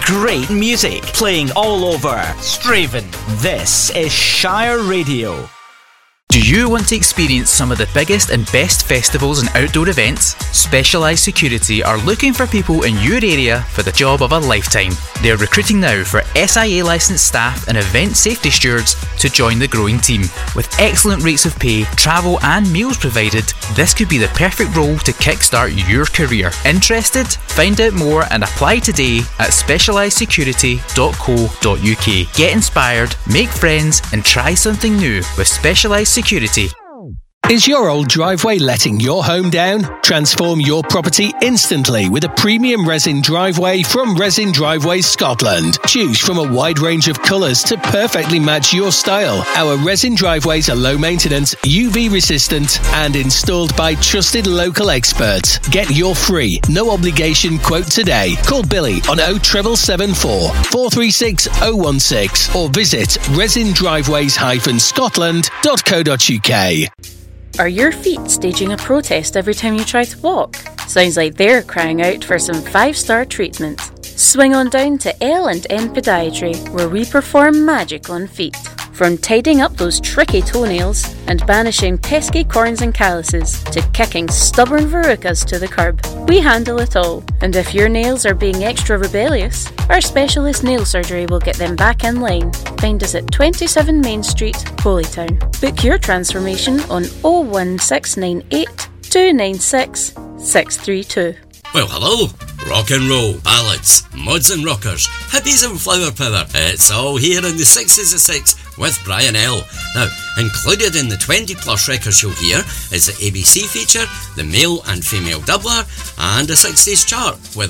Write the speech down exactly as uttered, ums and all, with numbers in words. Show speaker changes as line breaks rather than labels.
great music playing all over Straven. This is Shire Radio.
Do you want to experience some of the biggest and best festivals and outdoor events? Specialised Security are looking for people in your area for the job of a lifetime. They are recruiting now for S I A licensed staff and event safety stewards to join the growing team. With excellent rates of pay, travel and meals provided, this could be the perfect role to kickstart your career. Interested? Find out more and apply today at specialised security dot co dot uk. Get inspired, make friends and try something new with Specialised Security.
Is your old driveway letting your home down? Transform your property instantly with a premium resin driveway from Resin Driveways Scotland. Choose from a wide range of colours to perfectly match your style. Our resin driveways are low maintenance, U V resistant and installed by trusted local experts. Get your free, no obligation quote today. Call Billy on oh seven seven four, four three six oh one six or visit resin driveways dash scotland dot co dot uk.
Are your feet staging a protest every time you try to walk? Sounds like they're crying out for some five-star treatment. Swing on down to L and N Podiatry, where we perform magic on feet. From tidying up those tricky toenails and banishing pesky corns and calluses to kicking stubborn verrucas to the curb, we handle it all. And if your nails are being extra rebellious, our specialist nail surgery will get them back in line. Find us at twenty-seven Main Street, Holytown. Book your transformation on oh one six nine eight, two nine six, six three two.
Well, hello. Rock and roll, ballads, mods and rockers, hippies and flower power. It's all here in the sixties of six with Brian L. Now, included in the twenty plus records you'll hear is the A B C feature, the male and female doubler, and a sixties chart with